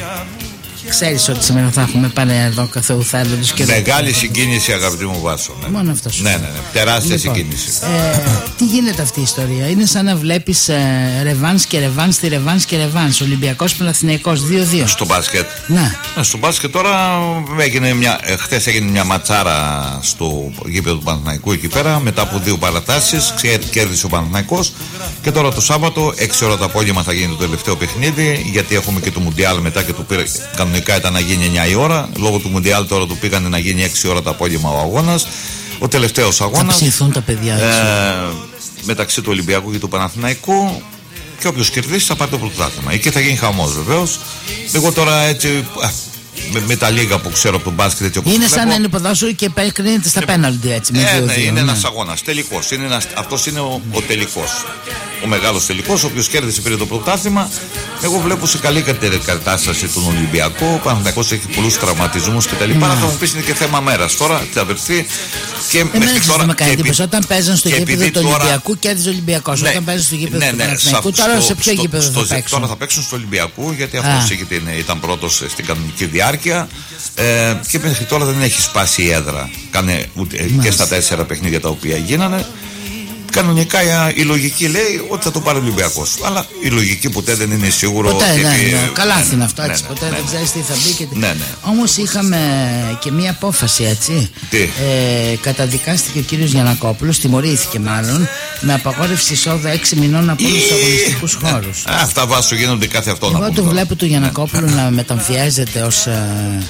Ξέρεις ότι σήμερα θα έχουμε πάνε εδώ καθόλου θέλοντος και μεγάλη συγκίνηση, αγαπητή μου Βάσο. Ναι. Μόνο αυτό σου. Ναι, ναι, ναι. Τεράστια λοιπόν, συγκίνηση. Ε, τι γίνεται αυτή η ιστορία? Είναι σαν να βλέπεις ε, ρεβάνς και ρεβάνς στη ρεβάνς και ρεβάνς. Ολυμπιακός Παναθηναϊκός δύο δύο. Στο μπάσκετ. Ναι. Ε, στο μπάσκετ τώρα έγινε μια, ε, χθες έγινε μια ματσάρα στο γήπεδο του Παναθηναϊκού εκεί πέρα. Μετά από δύο παρατάσεις κέρδισε ο Παναθηναϊκός. Και τώρα το Σάββατο, έξι ώρα το απόγευμα, θα γίνει το τελευταίο παιχνίδι. Γιατί έχουμε και το Μουντιάλ μετά και το πήρε. Κανονικά ήταν να γίνει εννιά η ώρα. Λόγω του Μουντιάλ τώρα του πήγανε να γίνει έξι ώρα το απόγευμα ο αγώνας. Ο τελευταίος αγώνας. Θα ψηθούν τα παιδιά. Ε, μεταξύ του Ολυμπιακού και του Παναθηναϊκού. Και όποιος κερδίσει θα πάρει το πρωτάθλημα. Εκεί θα γίνει χαμός βεβαίως. Εγώ τώρα έτσι. Με, με τα λίγα που ξέρω από τον μπάσκετ, έτσι όπως είναι βλέπω, σαν να είναι ποδόσφαιρο και κρίνεται στα πέναλτι, έτσι. Με ε, δύο, ναι, δύο, είναι ναι. ένας αγώνας τελικός. Αυτός είναι ο, ο τελικός. Ο μεγάλος τελικός, ο οποίος κέρδισε πήρε το πρωτάθλημα. Εγώ βλέπω σε καλή κατάσταση τον Ολυμπιακό. Ο Παναθηναϊκός έχει πολλούς τραυματισμούς κτλ. Ναι. Θα μου πεις είναι και θέμα μέρας τώρα. Θα βρεθεί. Και μέχρι τώρα. Με κάνει εντύπωση. Όταν παίζαν στο γήπεδο του Ολυμπιακού, κέρδιζε ο Ολυμπιακός. Ναι, όταν παίζαν στο γήπεδο ναι, του ναι, Παναθηναϊκού, τώρα σε ποιο γήπεδο θα παίξουν? Τώρα θα παίξουν στο Ολυμπιακού, γιατί αυτός ήταν πρώτος στην κανονική διάρκεια. Ε, και μέχρι τώρα δεν έχει σπάσει η έδρα. Κάνε, ούτε, και στα τέσσερα παιχνίδια τα οποία γίνανε. Κανονικά η λογική λέει ότι θα το πάρει ο Ολυμπιακός. Αλλά η λογική ποτέ δεν είναι σίγουρο. Ποτέ ότι δεν επί... είναι. Καλά ναι, είναι αυτό. Ναι, έτσι, ναι, ποτέ ναι, δεν ναι. ξέρεις τι θα μπει. Και... Ναι, ναι. Όμως είχαμε και μία απόφαση, έτσι. Τι? Ε, καταδικάστηκε ο κύριος Γιαννακόπουλος, τιμωρήθηκε μάλλον, με απαγόρευση εισόδου έξι μηνών από όλους τους αγωνιστικούς χώρους. Αυτά βάσου γίνονται κάθε αυτό. Εγώ να το βλέπω του Γιαννακόπουλου ναι. να μεταμφιέζεται ως. Ε,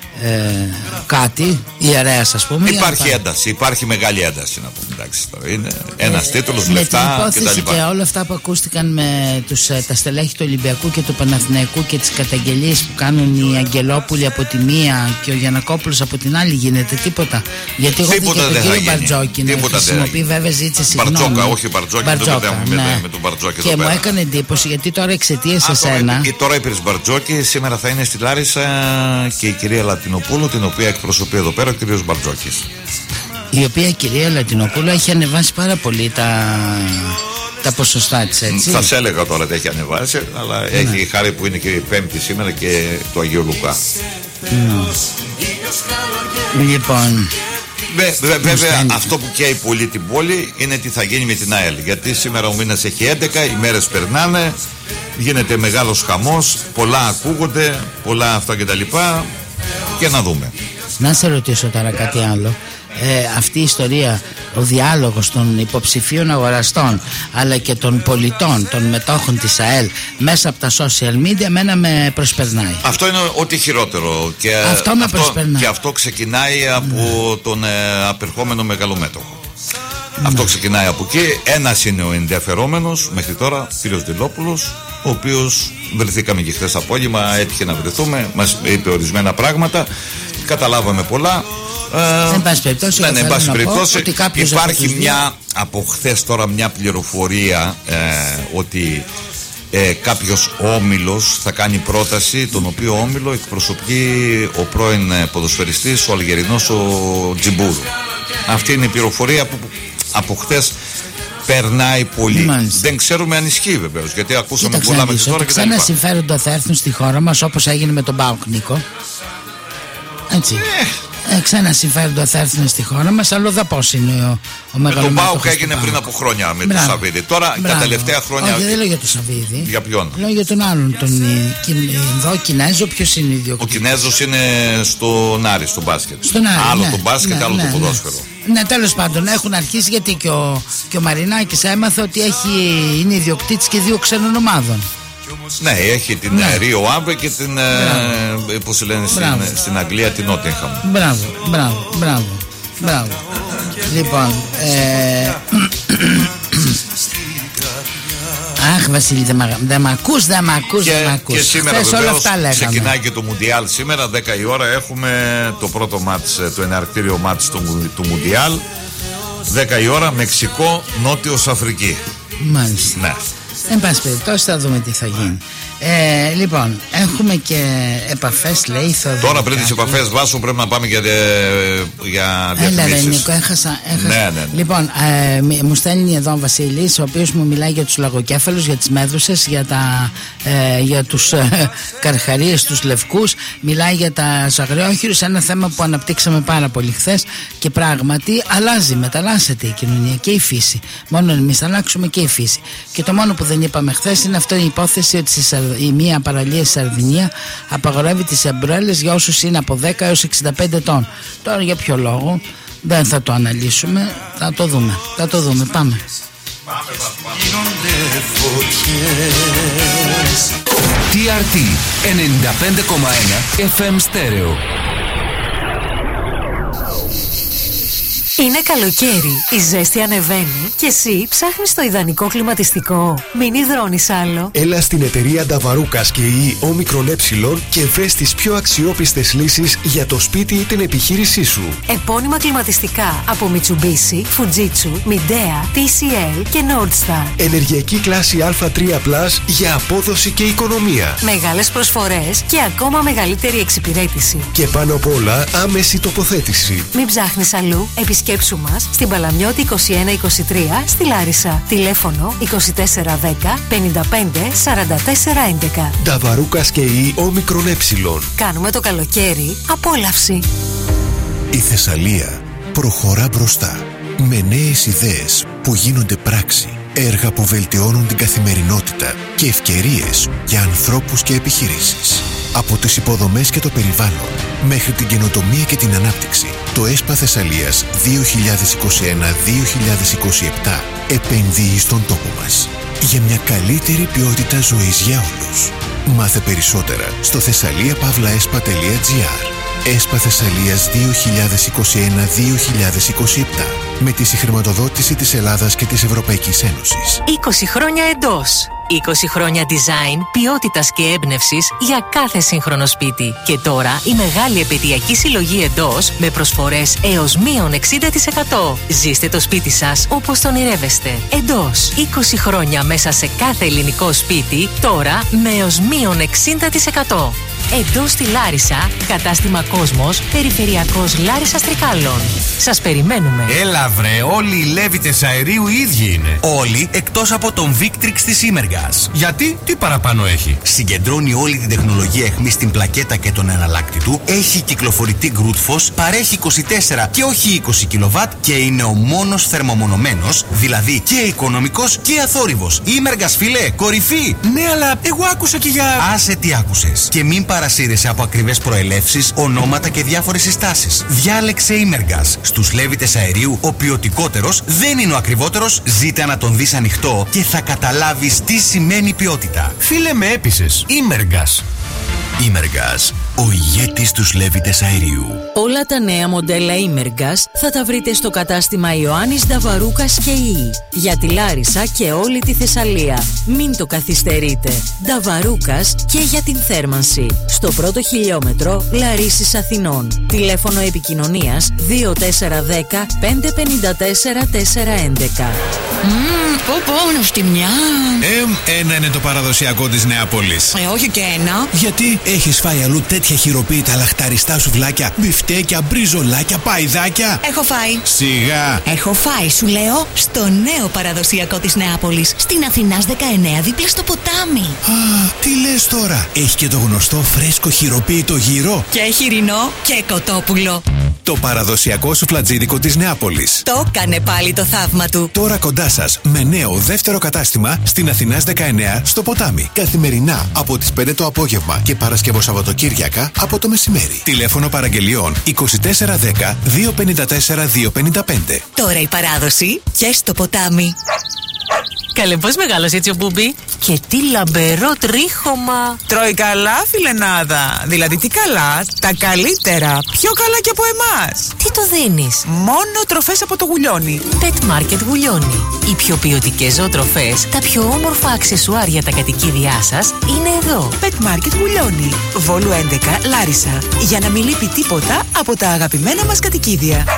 Ε, κάτι ιερέας, ας πούμε. Υπάρχει ένταση, υπάρχει μεγάλη ένταση να πούμε. Εντάξει, τώρα είναι ένας ε, τίτλος, με λεφτά την υπόθεση και, και όλα αυτά που ακούστηκαν με τους, τα στελέχη του Ολυμπιακού και του Παναθηναϊκού και τις καταγγελίες που κάνουν οι Αγγελόπουλοι από τη μία και ο Γιαννακόπουλος από την άλλη, γίνεται τίποτα? Γιατί εγώ τίποτα δίκαιο τον κύριο Μπαρτζόκη να χρησιμοποιεί, βέβαια ζήτησε συγγνώμη. Μπαρτζόκα, όχι Μπαρτζόκη, Μπαρτζόκα, ναι. ναι. με τον Μπαρτζόκη. Και μου έκανε εντύπωση γιατί τώρα εξαιτίας εσένα. Και τώρα είπες Μπαρτζόκη, σήμερα θα είναι στη Λάρισα και η κυρία Λατινοπούλου, την οποία εκπροσωπεί εδώ πέρα ο κύριος Μπαρτζόκης. Η οποία η κυρία Λατινοπούλου έχει ανεβάσει πάρα πολύ τα, τα ποσοστά της, έτσι. Θα σε έλεγα τώρα ότι έχει ανεβάσει, αλλά ναι. έχει χάρη που είναι και η Πέμπτη σήμερα και το Αγίου Λουκά. Mm. Λοιπόν. Βε, βε, βέβαια αυτό που καίει πολύ την πόλη είναι τι θα γίνει με την ΑΕΛ. Γιατί σήμερα ο μήνας έχει έντεκα, οι μέρες περνάνε, γίνεται μεγάλος χαμός, πολλά ακούγονται, πολλά αυτά κτλ. Και να δούμε. Να σε ρωτήσω τώρα κάτι άλλο. ε, αυτή η ιστορία, ο διάλογος των υποψηφίων αγοραστών αλλά και των πολιτών, των μετόχων της ΑΕΛ μέσα από τα social media, εμένα με προσπερνάει. Αυτό είναι ό,τι χειρότερο και αυτό, με αυτό, και αυτό ξεκινάει από ναι. τον ε, απερχόμενο μεγαλομέτωχο. Ναι. Αυτό ξεκινάει από εκεί. Ένας είναι ο ενδιαφερόμενος μέχρι τώρα, κύριος Δηλόπουλος, ο οποίος βρεθήκαμε και χθες απόγευμα, έτυχε να βρεθούμε, μας είπε ορισμένα πράγματα, καταλάβαμε πολλά. Ε, εν πάση περιπτώσει, ναι, ναι, περιπτώσει υπάρχει μια από χθες τώρα μια πληροφορία ε, ότι ε, κάποιος όμιλος θα κάνει πρόταση, τον οποίο όμιλο εκπροσωπεί ο πρώην ποδοσφαιριστής, ο Αλγερινός, ο Τζιμπούρου. Αυτή είναι η πληροφορία που από χθες περνάει πολύ. Μάλιστα. Δεν ξέρουμε αν ισχύει βεβαίως, γιατί ακούσαμε Κοίτα, πολλά μέχρι τώρα. Ξένα συμφέροντα θα έρθουν στη χώρα μας, όπως έγινε με τον ΠΑΟΚ, Νίκο. Έτσι. Ε. Ε, ξένα συμφέροντα θα έρθουν στη χώρα μας, αλλά δεν πώς είναι ο, ο μεγαλομέτωχος. Το ΠΑΟΚ έγινε πριν από χρόνια με τον Σαββίδη. Τώρα Μπράβο. τα τελευταία χρόνια. Όχι, δεν λέω για τον Σαββίδη. Για ποιον? Λέω για τον άλλον, τον Ινδό Κινέζο. Ποιος είναι ο ιδιοκτήτης? Ο Κινέζος είναι στον Άρη, στο μπάσκετ. Στον Άρη, άλλο ναι, το μπάσκετ, ναι, άλλο ναι, το ποδόσφαιρο. Ναι, ναι, τέλος πάντων έχουν αρχίσει, γιατί και ο, και ο Μαρινάκης έμαθε ότι έχει, είναι ιδιοκτήτης και δύο ξένων ομάδων. Ναι, έχει την ναι. Ρίο Άμπε και την ε, πώς λένε στην, στην Αγγλία την Νότιχαμ. Μπράβο, μπράβο, μπράβο, μπράβο. Λοιπόν ε... Αχ Βασίλη, δεν δε μ' ακούς, δεν μ' ακούς, δεν μ' ακούς. Και σήμερα βεβαίως ξεκινάει και το Μουντιάλ. Σήμερα δέκα η ώρα έχουμε το πρώτο μάτς, το εναρκτήριο μάτς του, του Μουντιάλ. δέκα η ώρα, Μεξικό, Νότιος Αφρική. Μάλιστα. Ναι. Εν πάση περιπτώσει θα δούμε τι θα γίνει. Ε, λοιπόν, έχουμε και επαφές, λέει. Θα Τώρα πριν τις επαφές, Βάσο, πρέπει να πάμε για, για διαφημίσεις. Έλα ρε Νίκο, έχασα, έχασα. Ναι, ναι, ναι. Λοιπόν, ε, μου στέλνει εδώ ο Βασίλης, ο οποίος μου μιλάει για τους λαγοκέφαλους, για τις μέδουσες, για, τα, ε, για τους ε, καρχαρίες, τους λευκούς. Μιλάει για τα ζαγριόχειρους, ένα θέμα που αναπτύξαμε πάρα πολύ χθες. Και πράγματι αλλάζει, μεταλλάσσεται η κοινωνία και η φύση. Μόνο εμείς αλλάξουμε και η φύση. Και το μόνο που δεν είπαμε χθες είναι αυτή η υπόθεση ότι η μία παραλία στη Σαρδινία απαγορεύει τις εμπρέλες για όσους είναι από δέκα έως εξήντα πέντε ετών. Τώρα για ποιο λόγο δεν θα το αναλύσουμε, θα το δούμε. Θα το δούμε, πάμε. τι αρ τι ενενήντα πέντε κόμμα ένα εφ εμ Stereo. Είναι καλοκαίρι, η ζέστη ανεβαίνει και εσύ ψάχνεις το ιδανικό κλιματιστικό. Μην υδρώνεις άλλο. Έλα στην εταιρεία Νταβαρούκας και η Όμικρον Ε και βρες τις πιο αξιόπιστες λύσεις για το σπίτι ή την επιχείρησή σου. Επώνυμα κλιματιστικά από Mitsubishi, Fujitsu, Midea, τι σι ελ και Nordstar. Ενεργειακή κλάση Α τρία πλας για απόδοση και οικονομία. Μεγάλες προσφορές και ακόμα μεγαλύτερη εξυπηρέτηση. Και πάνω απ' όλα άμεση τοποθέτηση. Μην ψάχνεις αλλού, επισκέψου μας στην Παλαμιώτη είκοσι ένα είκοσι τρία στη Λάρισα. Τηλέφωνο είκοσι τέσσερα δέκα πενήντα πέντε σαράντα τέσσερα έντεκα. Νταβαρούκας και η Όμικρον Ε. Κάνουμε το καλοκαίρι απόλαυση. Η Θεσσαλία προχωρά μπροστά με νέες ιδέες που γίνονται πράξη. Έργα που βελτιώνουν την καθημερινότητα και ευκαιρίες για ανθρώπους και επιχειρήσεις. Από τις υποδομές και το περιβάλλον μέχρι την καινοτομία και την ανάπτυξη, το ΕΣΠΑ Θεσσαλίας δύο χιλιάδες είκοσι ένα με δύο χιλιάδες είκοσι επτά επενδύει στον τόπο μας για μια καλύτερη ποιότητα ζωής για όλους. Μάθε περισσότερα στο θεσσαλία παύλα έσπα τελεία τζι άρ. ΕΣΠΑ Θεσσαλίας δύο χιλιάδες είκοσι ένα με δύο χιλιάδες είκοσι επτά με τη συγχρηματοδότηση της Ελλάδας και της Ευρωπαϊκής Ένωσης. είκοσι χρόνια εντός. είκοσι χρόνια design, ποιότητας και έμπνευσης για κάθε σύγχρονο σπίτι. Και τώρα η μεγάλη επαιτειακή συλλογή εντός με προσφορές έως μείον εξήντα τοις εκατό. Ζήστε το σπίτι σας όπως τον ονειρεύεστε. Εντός, είκοσι χρόνια μέσα σε κάθε ελληνικό σπίτι, τώρα με έως μείον εξήντα τοις εκατό. Εντός στη Λάρισα, κατάστημα Κόσμος, περιφερειακός Λάρισσας Τρικάλων. Σας περιμένουμε. Έλα βρε, όλοι οι Λέβητες αερίου οι ίδιοι είναι. Όλοι εκτός από τον Victrix της Imergas. Γιατί, τι παραπάνω έχει? Συγκεντρώνει όλη την τεχνολογία αιχμής στην πλακέτα και τον εναλλάκτη του, έχει κυκλοφορητή Grootfos, παρέχει είκοσι τέσσερα και όχι είκοσι κιλοβάτ και είναι ο μόνος θερμομονωμένος, δηλαδή και οικονομικός και αθόρυβος. Imergas φίλε, κορυφή! Ναι, αλλά εγώ άκουσα και για... Άσε τι άκουσες. Και μην παρα παρασύρεσαι από ακριβές προελεύσεις, ονόματα και διάφορες συστάσεις. Διάλεξε Imergas. Στους λέβητες αερίου, ο ποιοτικότερος δεν είναι ο ακριβότερος. Ζήτα να τον δεις ανοιχτό και θα καταλάβεις τι σημαίνει ποιότητα. Φίλε, με έπεισες. Imergas. Imergas, ο ηγέτης τους λέβητες αερίου. Όλα τα νέα μοντέλα Imergas θα τα βρείτε στο κατάστημα Ιωάννης Νταβαρούκας και Ι. Για τη Λάρισα και όλη τη Θεσσαλία. Μην το καθυστερείτε. Νταβαρούκας και για την θέρμανση. Στο πρώτο χιλιόμετρο Λαρίσης Αθηνών. Τηλέφωνο επικοινωνίας δύο τέσσερα ένα μηδέν πέντε πέντε τέσσερα τέσσερα έντεκα. Μμμ, πω πω, νοστιμιά. Ε, ένα είναι το παραδοσιακό της Νεάπολης. Ε, όχι και ένα. Γιατί έχεις φάει αλλού τέτοια χειροποίητα λαχταριστά σουβλάκια, μπιφτέκια, μπριζολάκια, παϊδάκια? Έχω φάει. Σιγά. Έχω φάει, σου λέω, στο νέο παραδοσιακό της Νεάπολης. Στην Αθηνάς δεκαεννέα, δίπλα στο ποτάμι. Α, τι λες τώρα? Έχει και το γνωστό φρέσκο χειροποίητο γύρο. Και χοιρινό και κοτόπουλο. Το παραδοσιακό σουφλατζίδικο της Νεάπολης. Το έκανε πάλι το θαύμα του. Τώρα κοντά σας με νέο δεύτερο κατάστημα στην Αθηνάς δεκαεννέα στο ποτάμι. Καθημερινά από τις πέντε το απόγευμα και Παρασκευό Σαββατοκύριακα από το μεσημέρι. Τηλέφωνο παραγγελιών είκοσι τέσσερα δέκα δύο πενήντα τέσσερα δύο πενήντα πέντε. Τώρα η παράδοση και στο ποτάμι. Καλέ, πώς μεγάλωσε έτσι ο Μπούμπι? Και τι λαμπερό τρίχωμα. Τρώει καλά, φιλενάδα. Δηλαδή τι καλά, τα καλύτερα. Πιο καλά και από εμάς. Τι το δίνεις? Μόνο τροφές από το Γουλιόνι. Pet Market Γουλιόνι. Οι πιο ποιοτικές ζωοτροφές, τα πιο όμορφα αξεσουάρ τα κατοικίδια σας είναι εδώ. Pet Market Γουλιόνι. Βόλου έντεκα, Λάρισα. Για να μην λείπει τίποτα από τα αγαπημένα μας κατοικίδια.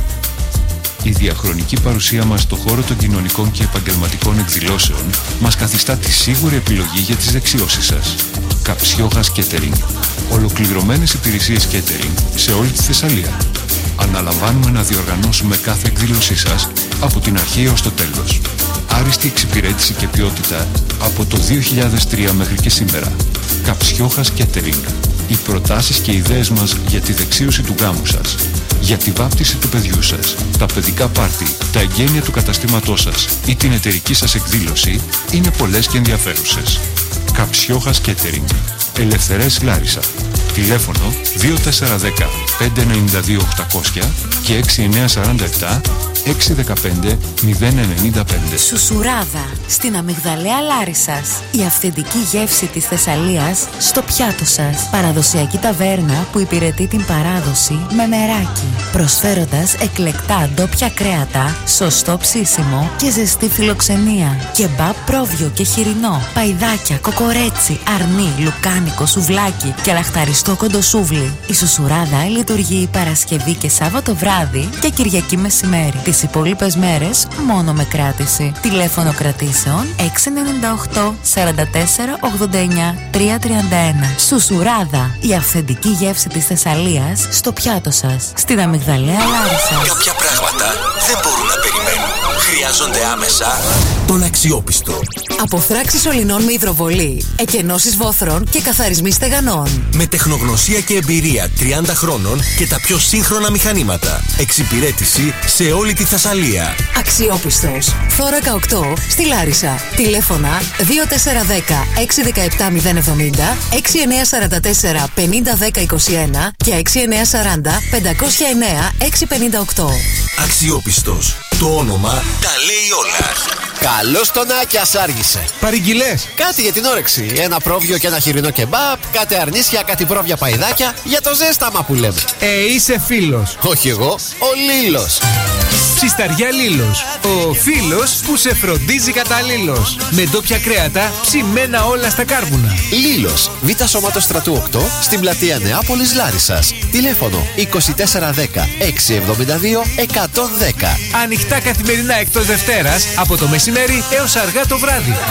Η διαχρονική παρουσία μας στο χώρο των κοινωνικών και επαγγελματικών εκδηλώσεων μας καθιστά τη σίγουρη επιλογή για τις δεξιώσεις σας. Καψιόγας Catering. Ολοκληρωμένες υπηρεσίες catering σε όλη τη Θεσσαλία. Αναλαμβάνουμε να διοργανώσουμε κάθε εκδήλωσή σας από την αρχή έως το τέλος. Άριστη εξυπηρέτηση και ποιότητα από το δύο χιλιάδες τρία μέχρι και σήμερα. Καψιόγας Catering. Οι προτάσεις και ιδέες μας για τη δεξίωση του γάμου σας, για τη βάπτιση του παιδιού σας, τα παιδικά πάρτι, τα εγγένεια του καταστήματός σας ή την εταιρική σας εκδήλωση είναι πολλές και ενδιαφέρουσες. Καψιόγας Catering. Ελευθερές Λάρισα. Τηλέφωνο δύο τέσσερα ένα μηδέν πέντε εννιά δύο οκτακόσια και έξι εννιά τέσσερα επτά έξι ένα πέντε μηδέν εννιά πέντε. Σουσουράδα στην Αμυγδαλέα Λάρισσας. Η αυθεντική γεύση της Θεσσαλίας στο πιάτο σας. Παραδοσιακή ταβέρνα που υπηρετεί την παράδοση με μεράκι. Προσφέροντας εκλεκτά ντόπια κρέατα, σωστό ψήσιμο και ζεστή φιλοξενία. Κεμπάπ πρόβιο και χοιρινό. Παϊδάκια, κοκορέτσι, αρνί, λουκάνικο, σουβλάκι και λαχταριστό κοντοσούβλι. Η Σουσουράδα λειτουργεί Παρασκευή και Σάββατο βράδυ και Κυριακή μεσημέρι. Τις υπόλοιπες μέρες μόνο με κράτηση. Τηλέφωνο κρατήσεων έξι εννιά οκτώ σαράντα τέσσερα ογδόντα εννιά τριακόσια τριάντα ένα. Σουσουράδα, η αυθεντική γεύση της Θεσσαλίας στο πιάτο σας. Στην Αμυγδαλέα Λάρισα. Κάποια πράγματα δεν μπορούν να περιμένουν. Χρειάζονται άμεσα τον αξιόπιστο. Αποφράξεις ολινών με υδροβολή, εκενώσεις βόθρων και καθαρισμοί στεγανών. Με τεχνογνωσία και εμπειρία τριάντα χρόνων και τα πιο σύγχρονα μηχανήματα. Εξυπηρέτηση σε όλη τη Θεσσαλία. Αξιόπιστος. Θώρακα οκτώ στη Λάρισα. Τηλέφωνα δύο τέσσερα ένα μηδέν έξι ένα επτά μηδέν εβδομήντα, έξι εννιά τέσσερα τέσσερα πενήντα δέκα είκοσι ένα και έξι εννιά σαράντα πεντακόσια εννέα έξι πενήντα οκτώ. Αξιόπιστος. Το όνομα τα λέει όλα. Καλώς τον Άκιας άργησε. Παρηγγυλές. Κάτι για την όρεξη. Ένα πρόβιο και ένα χοιρινό κεμπάπ, κάτι αρνίσια, κάτι πρόβια παϊδάκια. Για το ζέσταμα που λέμε. Ε, είσαι φίλος. Όχι εγώ, ο Λίλος. Ψισταριά Λίλος. Ο φίλος που σε φροντίζει καταλήλως. Με ντόπια κρέατα, ψημένα όλα στα κάρβουνα. Λίλος, Β' Σώματος Στρατού οκτώ, στην πλατεία Νεάπολης Λάρισσας. Τηλέφωνο είκοσι τέσσερα δέκα έξι εβδομήντα δύο εκατόν δέκα. Ανοιχτά καθημερινά εκτός Δευτέρας από το μεσημέρι έως αργά το βράδυ.